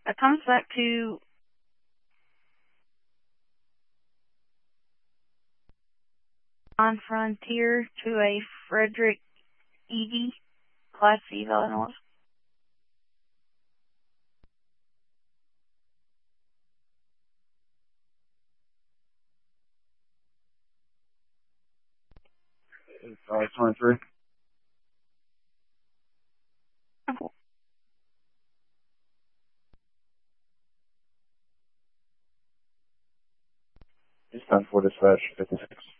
It comes back to on Frontier to a Frederick Edie, Class C Illinois. It's 23. It's 10-4 dispatch, 56.